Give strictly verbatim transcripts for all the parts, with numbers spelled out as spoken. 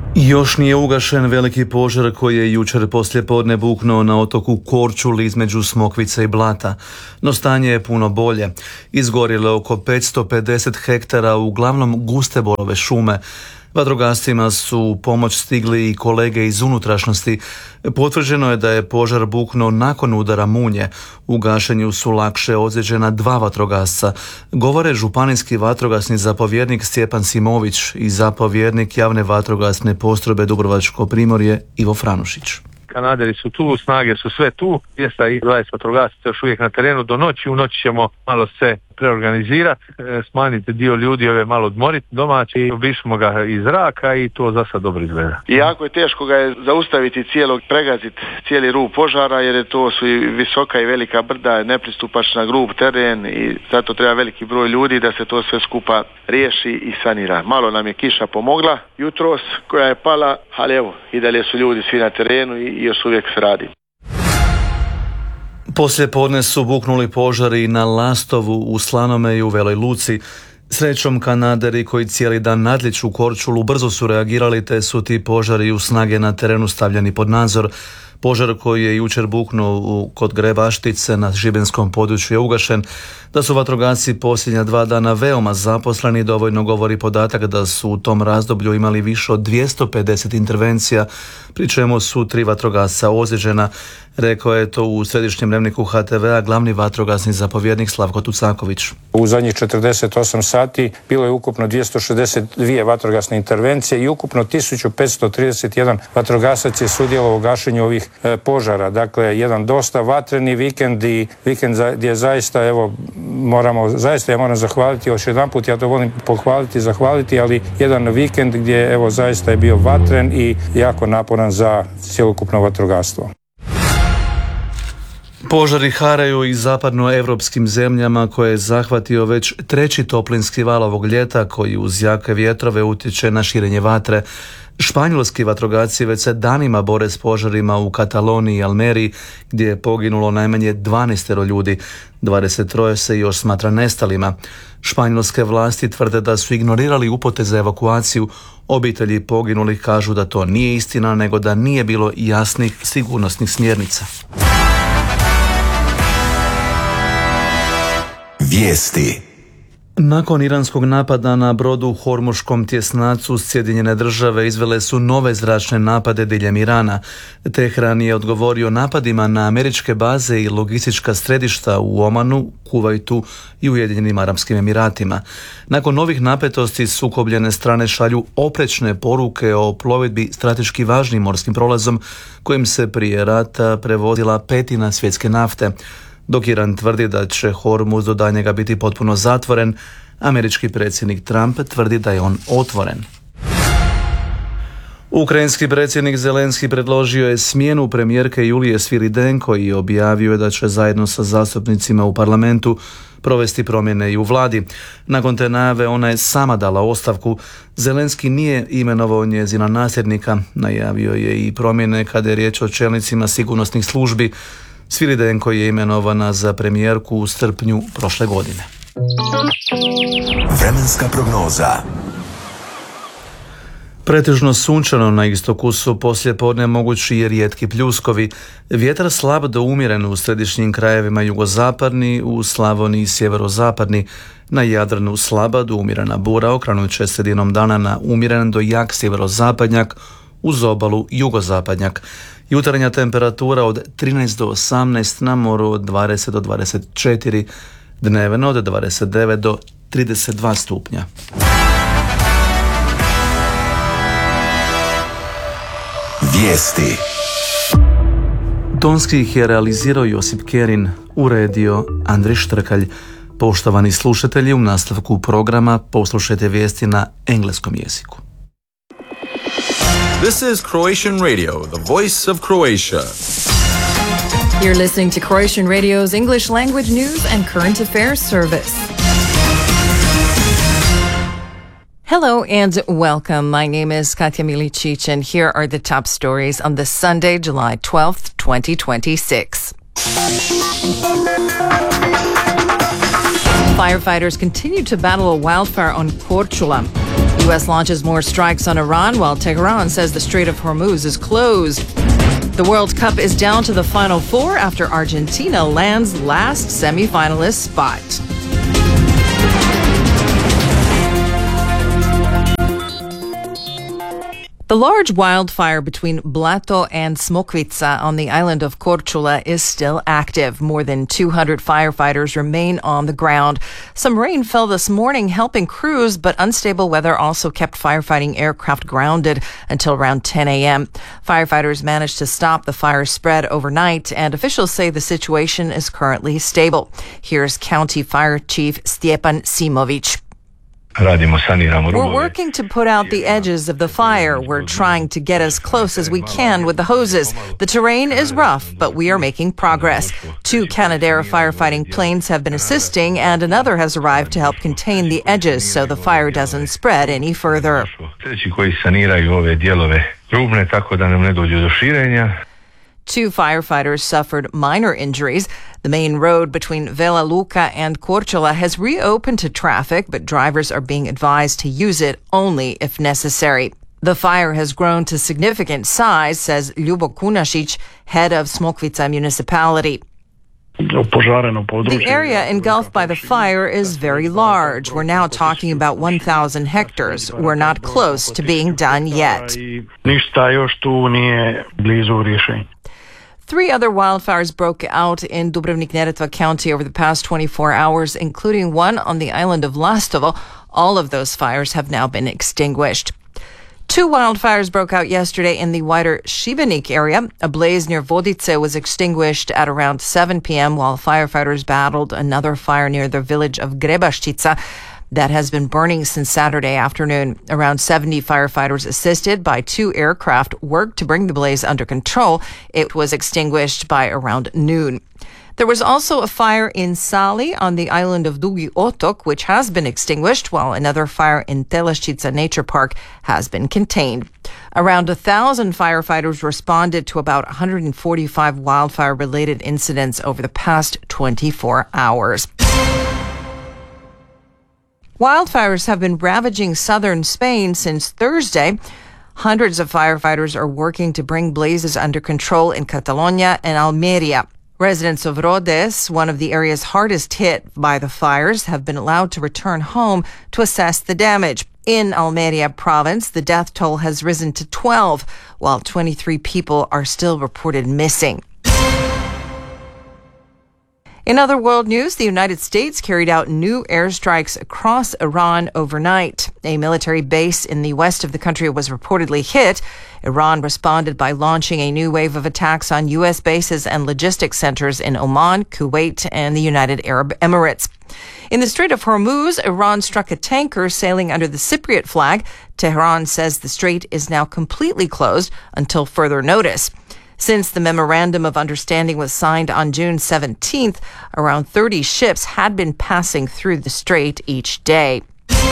Još nije ugašen veliki požar koji je jučer poslijepodne buknuo na otoku Korčuli između Smokvice i Blata, no stanje je puno bolje. Izgorilo je oko petsto pedeset hektara, uglavnom guste borove šume. Vatrogascima su u pomoć stigli i kolege iz unutrašnjosti. Potvrđeno je da je požar buknuo nakon udara munje. U gašenju su lakše ozlijeđena dva vatrogasca, govore županijski vatrogasni zapovjednik Stjepan Simović i zapovjednik javne vatrogasne postrojbe Dubrovačko primorje Ivo Franušić. Kanaderi su tu, snage su sve tu, dvjesto dvadeset vatrogasaca još uvijek na terenu do noći. U noći ćemo malo se preorganizirati, smanjiti dio ljudi, ove malo odmoriti domaći i obišemo ga iz zraka i to za sad dobro izgleda. I jako je teško ga je zaustaviti cijelog, pregaziti cijeli rub požara jer je to su i visoka i velika brda, nepristupačna grub teren i zato treba veliki broj ljudi da se to sve skupa riješi i sanira. Malo nam je kiša pomogla jutros koja je pala, ali evo i dalje su ljudi svi na terenu i još uvijek se radi. Poslijepodne su buknuli požari na Lastovu, u Slanome i u Veloj Luci. Srećom, Kanaderi koji cijeli dan nadliču u Korčulu brzo su reagirali te su ti požari u snage na terenu stavljeni pod nadzor. Požar koji je jučer buknuo kod Grebaštice na šibenskom području je ugašen. Da su vatrogasci posljednja dva dana veoma zaposleni dovoljno govori podatak da su u tom razdoblju imali više od dvjesto pedeset intervencija, pri čemu su tri vatrogasca ozlijeđena. Rekao je to u središnjem dnevniku H T V-a glavni vatrogasni zapovjednik Slavko Tucaković. U zadnjih četrdeset osam sati bilo je ukupno dvjesto šezdeset dvije vatrogasne intervencije i ukupno tisuću petsto trideset jedan vatrogasac je sudjelovao u gašenju ovih e, požara. Dakle, jedan dosta vatreni vikend i vikend za, gdje zaista, evo, moramo, zaista ja moram zahvaliti još jedan put, ja to volim pohvaliti, zahvaliti, ali jedan vikend gdje, evo, zaista je bio vatren i jako naporan za cjelokupno vatrogastvo. Požari haraju i zapadnoevropskim zemljama koje je zahvatio već treći toplinski val ovog ljeta koji uz jake vjetrove utječe na širenje vatre. Španjolski vatrogasci već se danima bore s požarima u Kataloniji i Almeriji gdje je poginulo najmanje dvanaest ljudi. dvadeset tri se još smatra nestalima. Španjolske vlasti tvrde da su ignorirali upute za evakuaciju. Obitelji poginulih kažu da to nije istina, nego da nije bilo jasnih sigurnosnih smjernica. Vijesti. Nakon iranskog napada na brodu u Hormuškom tjesnacu, Sjedinjene države izvele su nove zračne napade diljem Irana. Tehran je odgovorio napadima na američke baze i logistička središta u Omanu, Kuvajtu i Ujedinjenim Arapskim Emiratima. Nakon novih napetosti sukobljene strane šalju oprečne poruke o plovidbi strateški važnim morskim prolazom kojim se prije rata prevozila petina svjetske nafte. Dok Iran tvrdi da će Hormuz do daljnjega biti potpuno zatvoren, američki predsjednik Trump tvrdi da je on otvoren. Ukrajinski predsjednik Zelenski predložio je smjenu premijerke Julije Sviridenko i objavio je da će zajedno sa zastupnicima u parlamentu provesti promjene i u vladi. Nakon te najave ona je sama dala ostavku. Zelenski nije imenovao njezina nasljednika, najavio je i promjene kada je riječ o čelnicima sigurnosnih službi. Sviridenko je imenovana za premijerku u srpnju prošle godine. Vremenska prognoza. Pretežno sunčano, na istoku su poslijepodne mogući i rijetki pljuskovi. Vjetar slab do umjeren u središnjim krajevima jugozapadni, u Slavoniji sjeverozapadni. Na Jadranu slaba do umjerena bura, okrenut će sredinom dana na umjeren do jak sjeverozapadnjak, uz obalu jugozapadnjak. Jutarnja temperatura od trinaest do osamnaest, na moru od dvadeset do dvadeset četiri, dnevno od dvadeset devet do trideset dva stupnja. Vijesti. Tonski ih je realizirao Josip Kerin, uredio Andrij Štrkalj. Poštovani slušatelji, u nastavku programa poslušajte vijesti na engleskom jeziku. This is Croatian Radio, the voice of Croatia. You're listening to Croatian Radio's English language news and current affairs service. Hello and welcome. My name is Katja Milicic and here are the top stories on this Sunday, July twelfth, twenty twenty-six. Firefighters continue to battle a wildfire on Korčula. U S launches more strikes on Iran, while Tehran says the Strait of Hormuz is closed. The World Cup is down to the Final Four after Argentina lands last semifinalist spot. The large wildfire between Blato and Smokvica on the island of Korčula is still active. More than two hundred firefighters remain on the ground. Some rain fell this morning, helping crews, but unstable weather also kept firefighting aircraft grounded until around ten a.m. Firefighters managed to stop the fire spread overnight, and officials say the situation is currently stable. Here's County Fire Chief Stjepan Simovic. We're working to put out the edges of the fire. We're trying to get as close as we can with the hoses. The terrain is rough, but we are making progress. Two Canadair firefighting planes have been assisting, and another has arrived to help contain the edges so the fire doesn't spread any further. Two firefighters suffered minor injuries. The main road between Vela Luka and Korčula has reopened to traffic, but drivers are being advised to use it only if necessary. The fire has grown to significant size, says Ljubo Kunasic, head of Smokvica municipality. The area engulfed by the fire is very large. We're now talking about one thousand hectares. We're not close to being done yet. Three other wildfires broke out in Dubrovnik-Neretva County over the past twenty-four hours, including one on the island of Lastovo. All of those fires have now been extinguished. Two wildfires broke out yesterday in the wider Šibenik area. A blaze near Vodice was extinguished at around seven p.m. while firefighters battled another fire near the village of Grebaštica that has been burning since Saturday afternoon. Around seventy firefighters assisted by two aircraft worked to bring the blaze under control. It was extinguished by around noon. There was also a fire in Sali on the island of Dugi Otok, which has been extinguished, while another fire in Teleščica Nature Park has been contained. Around a thousand firefighters responded to about one hundred forty-five wildfire-related incidents over the past twenty-four hours. Wildfires have been ravaging southern Spain since Thursday. Hundreds of firefighters are working to bring blazes under control in Catalonia and Almeria. Residents of Rodez, one of the areas hardest hit by the fires, have been allowed to return home to assess the damage. In Almeria province, the death toll has risen to twelve, while twenty-three people are still reported missing. In other world news, the United States carried out new airstrikes across Iran overnight. A military base in the west of the country was reportedly hit. Iran responded by launching a new wave of attacks on U S bases and logistics centers in Oman, Kuwait, and the United Arab Emirates. In the Strait of Hormuz, Iran struck a tanker sailing under the Cypriot flag. Tehran says the strait is now completely closed until further notice. Since the Memorandum of Understanding was signed on June seventeenth, around thirty ships had been passing through the strait each day.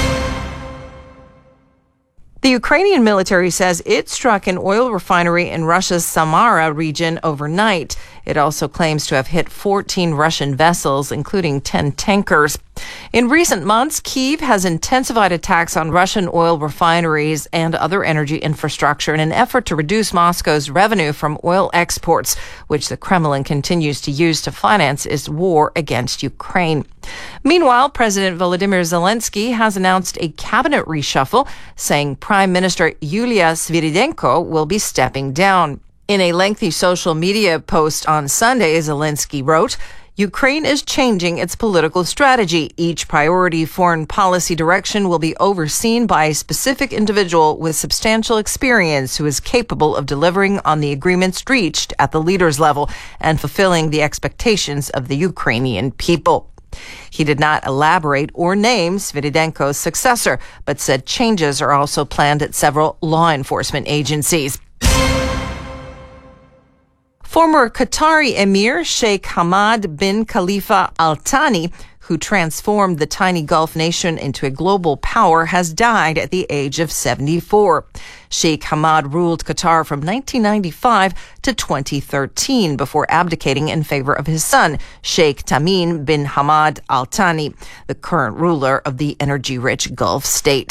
The Ukrainian military says it struck an oil refinery in Russia's Samara region overnight. It also claims to have hit fourteen Russian vessels, including ten tankers. In recent months, Kyiv has intensified attacks on Russian oil refineries and other energy infrastructure in an effort to reduce Moscow's revenue from oil exports, which the Kremlin continues to use to finance its war against Ukraine. Meanwhile, President Volodymyr Zelensky has announced a cabinet reshuffle, saying Prime Minister Yulia Sviridenko will be stepping down. In a lengthy social media post on Sunday, Zelensky wrote, Ukraine is changing its political strategy. Each priority foreign policy direction will be overseen by a specific individual with substantial experience who is capable of delivering on the agreements reached at the leaders' level and fulfilling the expectations of the Ukrainian people. He did not elaborate or name Sviridenko's successor, but said changes are also planned at several law enforcement agencies. Former Qatari Emir Sheikh Hamad bin Khalifa Al Thani, who transformed the tiny Gulf nation into a global power, has died at the age of seventy-four. Sheikh Hamad ruled Qatar from nineteen ninety-five to twenty thirteen before abdicating in favor of his son, Sheikh Tamim bin Hamad Al Thani, the current ruler of the energy-rich Gulf state.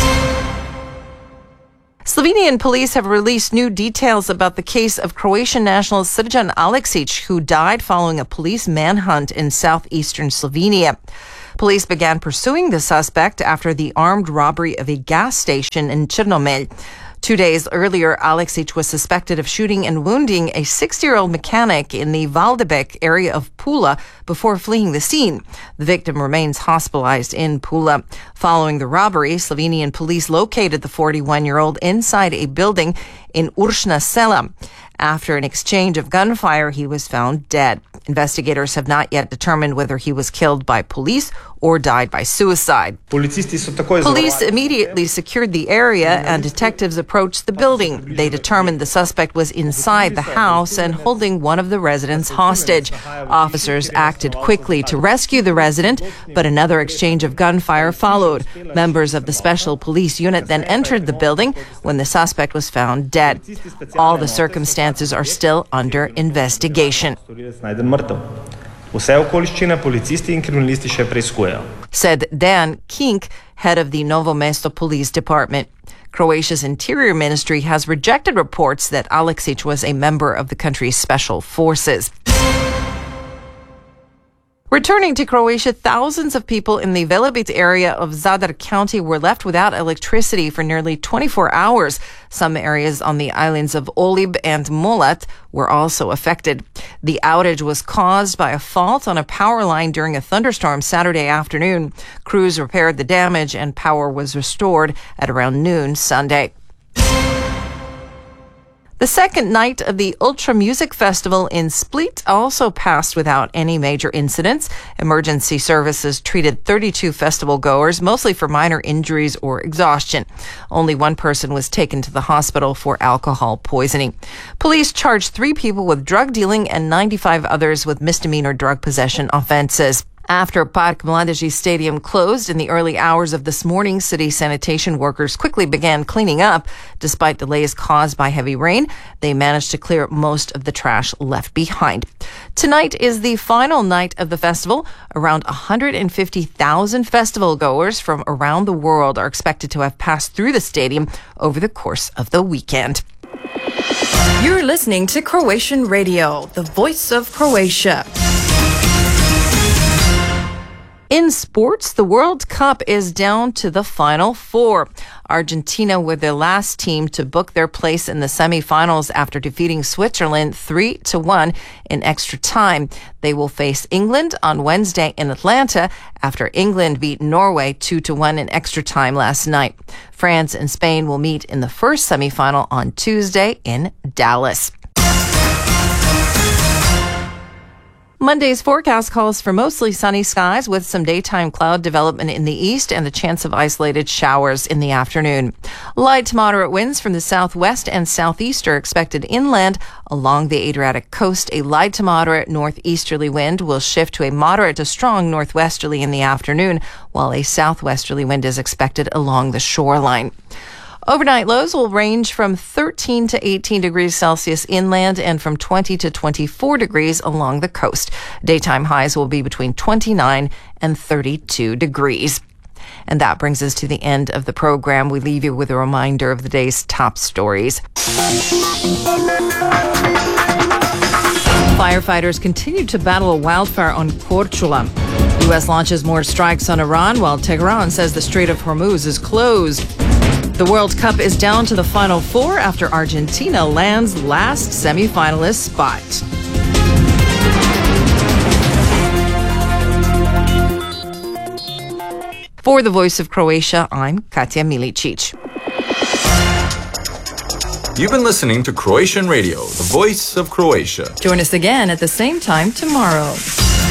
Slovenian police have released new details about the case of Croatian national Srđan Aleksić, who died following a police manhunt in southeastern Slovenia. Police began pursuing the suspect after the armed robbery of a gas station in Črnomelj. Two days earlier, Aleksić was suspected of shooting and wounding a sixty-year-old mechanic in the Valdebek area of Pula before fleeing the scene. The victim remains hospitalized in Pula. Following the robbery, Slovenian police located the forty-one-year-old inside a building in Uršna Sela. After an exchange of gunfire, he was found dead. Investigators have not yet determined whether he was killed by police or died by suicide. Police immediately secured the area and detectives approached the building. They determined the suspect was inside the house and holding one of the residents hostage. Officers acted quickly to rescue the resident, but another exchange of gunfire followed. Members of the special police unit then entered the building when the suspect was found dead. All the circumstances are still under investigation. Said Dan Kink, head of the Novo Mesto Police Department. Croatia's Interior Ministry has rejected reports that Aleksić was a member of the country's special forces. Returning to Croatia, thousands of people in the Velebit area of Zadar County were left without electricity for nearly twenty-four hours. Some areas on the islands of Olib and Molat were also affected. The outage was caused by a fault on a power line during a thunderstorm Saturday afternoon. Crews repaired the damage and power was restored at around noon Sunday. The second night of the Ultra Music Festival in Split also passed without any major incidents. Emergency services treated thirty-two festival goers, mostly for minor injuries or exhaustion. Only one person was taken to the hospital for alcohol poisoning. Police charged three people with drug dealing and ninety-five others with misdemeanor drug possession offenses. After Park Mladeži Stadium closed in the early hours of this morning, city sanitation workers quickly began cleaning up. Despite delays caused by heavy rain, they managed to clear most of the trash left behind. Tonight is the final night of the festival. Around one hundred fifty thousand festival goers from around the world are expected to have passed through the stadium over the course of the weekend. You're listening to Croatian Radio, the voice of Croatia. In sports, the World Cup is down to the final four. Argentina were the last team to book their place in the semifinals after defeating Switzerland three to one in extra time. They will face England on Wednesday in Atlanta after England beat Norway two to one in extra time last night. France and Spain will meet in the first semifinal on Tuesday in Dallas. Monday's forecast calls for mostly sunny skies with some daytime cloud development in the east and the chance of isolated showers in the afternoon. Light to moderate winds from the southwest and southeast are expected inland. Along the Adriatic coast, a light to moderate northeasterly wind will shift to a moderate to strong northwesterly in the afternoon, while a southwesterly wind is expected along the shoreline. Overnight lows will range from thirteen to eighteen degrees Celsius inland and from twenty to twenty-four degrees along the coast. Daytime highs will be between twenty-nine and thirty-two degrees. And that brings us to the end of the program. We leave you with a reminder of the day's top stories. Firefighters continue to battle a wildfire on Korčula. U S launches more strikes on Iran, while Tehran says the Strait of Hormuz is closed. The World Cup is down to the final four after Argentina lands last semifinalist spot. For the Voice of Croatia, I'm Katja Milicic. You've been listening to Croatian Radio, the voice of Croatia. Join us again at the same time tomorrow.